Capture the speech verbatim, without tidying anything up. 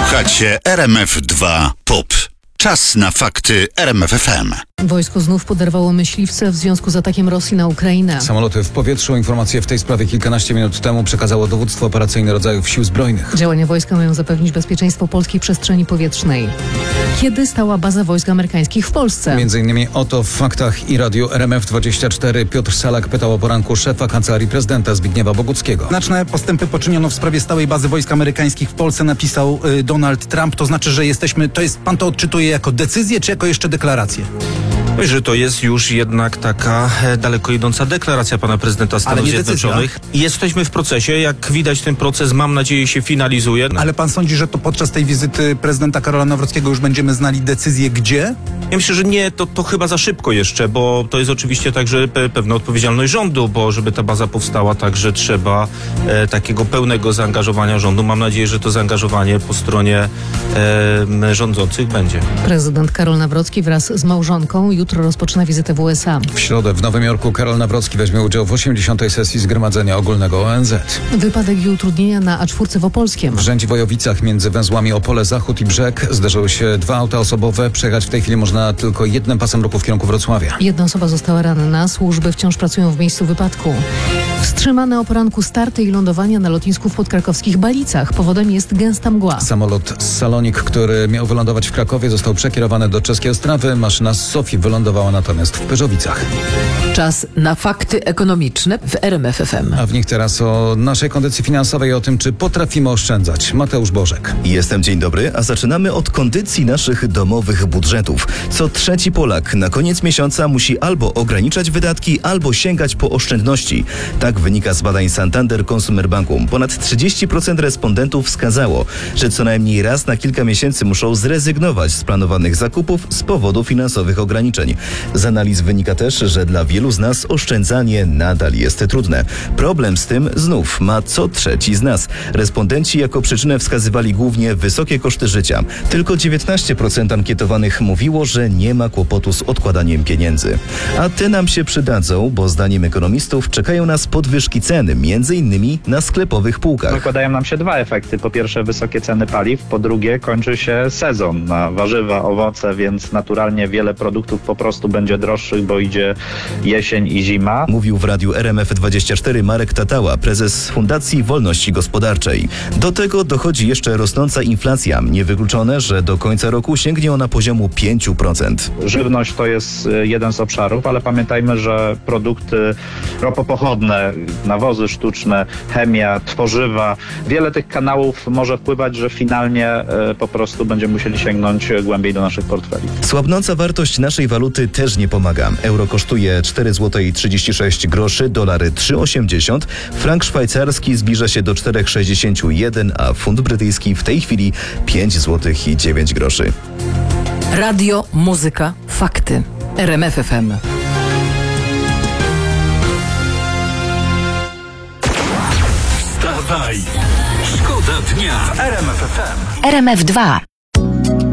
Słuchacie R M F dwa Pop. Czas na fakty R M F F M. Wojsko znów poderwało myśliwce w związku z atakiem Rosji na Ukrainę. Samoloty w powietrzu. Informacje w tej sprawie kilkanaście minut temu przekazało dowództwo operacyjne rodzajów sił zbrojnych. Działania wojska mają zapewnić bezpieczeństwo polskiej przestrzeni powietrznej. Kiedy stała baza wojsk amerykańskich w Polsce? Między innymi o to w faktach i radiu R M F dwadzieścia cztery Piotr Salak pytał o poranku szefa Kancelarii Prezydenta Zbigniewa Boguckiego. Znaczne postępy poczyniono w sprawie stałej bazy wojsk amerykańskich w Polsce, napisał y, Donald Trump. To znaczy, że jesteśmy, to jest, pan to odczytuje jako decyzję, czy jako jeszcze deklarację? Że to jest już jednak taka daleko idąca deklaracja pana prezydenta Stanów Zjednoczonych. I jesteśmy w procesie. Jak widać, ten proces, mam nadzieję, się finalizuje. Ale pan sądzi, że to podczas tej wizyty prezydenta Karola Nawrockiego już będziemy znali decyzję gdzie? Ja myślę, że nie, to, to chyba za szybko jeszcze, bo to jest oczywiście także pe, pewna odpowiedzialność rządu, bo żeby ta baza powstała, także trzeba e, takiego pełnego zaangażowania rządu. Mam nadzieję, że to zaangażowanie po stronie e, rządzących będzie. Prezydent Karol Nawrocki wraz z małżonką jutro rozpoczyna wizytę w U S A. W środę w Nowym Jorku Karol Nawrocki weźmie udział w osiemdziesiątej sesji Zgromadzenia Ogólnego O N Z. Wypadek i utrudnienia na A cztery w Opolskiem. W Rzędzi-Wojowicach między węzłami Opole Zachód i Brzeg zdarzyły się dwa auta osobowe. Przejechać w tej chwili można tylko jednym pasem ruchu w kierunku Wrocławia. Jedna osoba została ranna. Służby wciąż pracują w miejscu wypadku. Wstrzymane o poranku starty i lądowania na lotnisku w podkrakowskich Balicach. Powodem jest gęsta mgła. Samolot z Salonik, który miał wylądować w Krakowie, został przekierowany do czeskiej Ostrawy. Maszyna z Sofii wylądowała natomiast w Pyrzowicach. Czas na fakty ekonomiczne w R M F F M. A w nich teraz o naszej kondycji finansowej i o tym, czy potrafimy oszczędzać. Mateusz Bożek. Jestem, dzień dobry, a zaczynamy od kondycji naszych domowych budżetów. Co trzeci Polak na koniec miesiąca musi albo ograniczać wydatki, albo sięgać po oszczędności. Tak wynika z badań Santander Consumer Banku. Ponad trzydzieści procent respondentów wskazało, że co najmniej raz na kilka miesięcy muszą zrezygnować z planowanych zakupów z powodu finansowych ograniczeń. Z analiz wynika też, że dla wielu z nas oszczędzanie nadal jest trudne. Problem z tym znów ma co trzeci z nas. Respondenci jako przyczynę wskazywali głównie wysokie koszty życia. Tylko dziewiętnaście procent ankietowanych mówiło, że nie ma kłopotu z odkładaniem pieniędzy. A te nam się przydadzą, bo zdaniem ekonomistów czekają nas podwyżki cen, między innymi na sklepowych półkach. Nakładają nam się dwa efekty. Po pierwsze wysokie ceny paliw, po drugie kończy się sezon na warzywa, owoce, więc naturalnie wiele produktów po prostu będzie droższych, bo idzie jesień i zima. Mówił w radiu R M F dwadzieścia cztery Marek Tatała, prezes Fundacji Wolności Gospodarczej. Do tego dochodzi jeszcze rosnąca inflacja. Niewykluczone, że do końca roku sięgnie ona poziomu pięć procent. Żywność to jest jeden z obszarów, ale pamiętajmy, że produkty ropopochodne, nawozy sztuczne, chemia, tworzywa, wiele tych kanałów może wpływać, że finalnie e, po prostu będziemy musieli sięgnąć głębiej do naszych portfeli. Słabnąca wartość naszej waluty też nie pomaga. Euro kosztuje cztery złote trzydzieści sześć groszy, dolary trzy osiemdziesiąt, frank szwajcarski zbliża się do cztery sześćdziesiąt jeden, a funt brytyjski w tej chwili pięć złotych i dziewięć groszy. Radio, muzyka, fakty. R M F F M. Wstawaj! Szkoda dnia w R M F F M. R M F dwa.